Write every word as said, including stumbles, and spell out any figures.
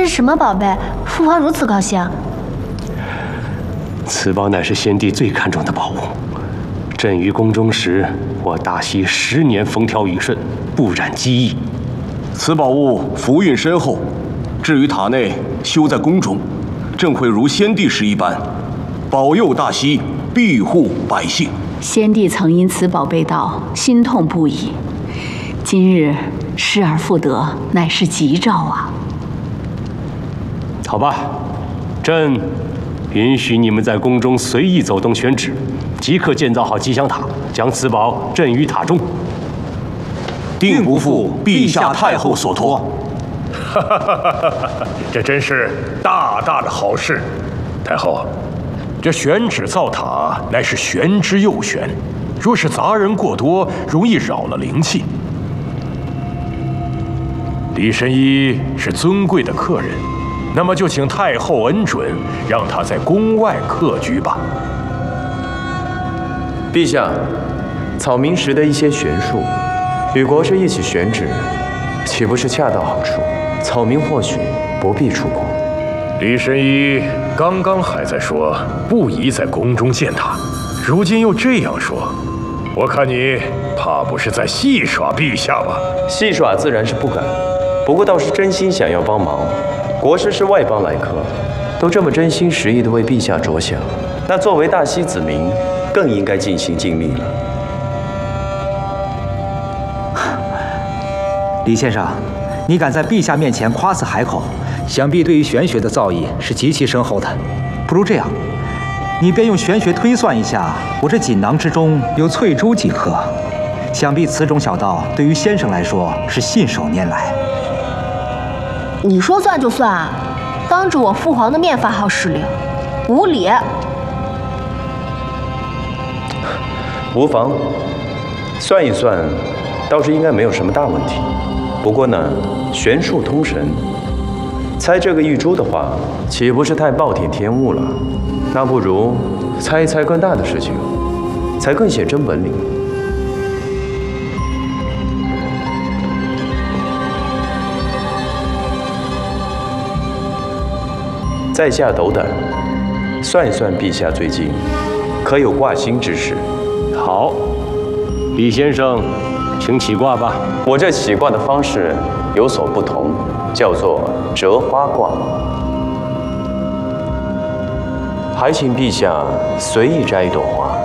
是什么宝贝？父皇如此高兴。 此宝乃是先帝最看重的宝物。朕于宫中时，我大西十年风调雨顺，不染机翼。 此宝物福运深厚，至于塔内修在宫中，朕会如先帝时一般，保佑大西，庇护百姓。 先帝曾因此宝被盗，心痛不已。今日失而复得，乃是吉兆啊！ 好吧，朕允许你们在宫中随意走动选址，即刻建造好吉祥塔，将此宝镇于塔中。 定不负陛下太后所托。 哈哈哈哈哈！这真是大大的好事。太后，这选址造塔乃是玄之又玄，若是杂人过多，容易扰了灵气。李神医是尊贵的客人，那么就请太后恩准，让他在宫外客居吧。 陛下，草民时的一些玄术，与国师一起选址，岂不是恰到好处？草民或许不必出宫。 李神医刚刚还在说不宜在宫中建塔，如今又这样说，我看你怕不是在戏耍陛下吧？ 戏耍自然是不敢，不过倒是真心想要帮忙。国师是外邦来客，都这么真心实意地为陛下着想，那作为大西子民，更应该尽心尽力了。 李先生，你敢在陛下面前夸辞海口，想必对于玄学的造诣是极其深厚的。不如这样，你便用玄学推算一下，我这锦囊之中有翠珠几颗，想必此种小道对于先生来说是信手拈来。 你说算就算，当着我父皇的面发号施令，无礼。 无妨，算一算，倒是应该没有什么大问题。不过呢，玄术通神，猜这个玉珠的话，岂不是太暴殄天物了？那不如猜一猜更大的事情，才更显真本领。在下斗胆，算一算陛下最近可有挂星之事？ 好，李先生，请起卦吧。 我这起卦的方式有所不同，叫做折花卦。还请陛下随意摘一朵花，